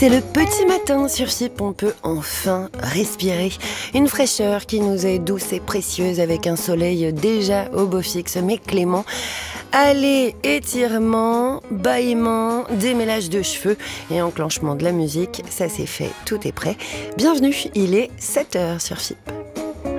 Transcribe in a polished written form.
C'est le petit matin sur FIP, on peut enfin respirer. Une fraîcheur qui nous est douce et précieuse avec un soleil déjà au beau fixe mais clément. Allez, étirement, bâillement, démêlage de cheveux et enclenchement de la musique, ça c'est fait, tout est prêt. Bienvenue, il est 7h sur FIP.